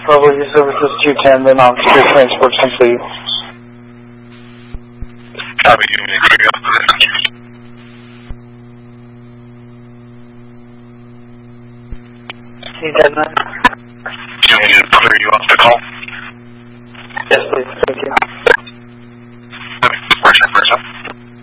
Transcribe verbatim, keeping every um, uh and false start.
Bravo Services two ten, the non-secure transport complete. Copy, Union Trio. C ten nine. Union, clear you off the call.